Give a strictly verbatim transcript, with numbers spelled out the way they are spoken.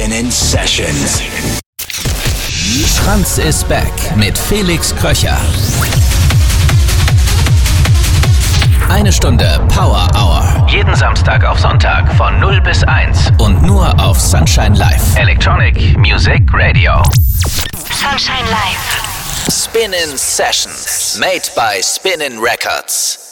Spinnin' Sessions. Franz ist back mit Felix Kröcher. Eine Stunde Power Hour. Jeden Samstag auf Sonntag von null bis eins. Und nur auf Sunshine Live. Electronic Music Radio. Sunshine Live. Spinnin' Sessions. Made by Spinnin' Records.